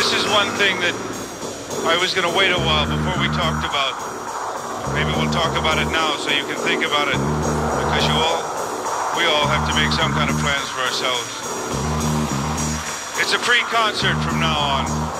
This is one thing that I was going to wait a while before we talked about. Maybe we'll talk about it now so you can think about it, because we all have to make some kind of plans for ourselves. It's a pre-concert from now on.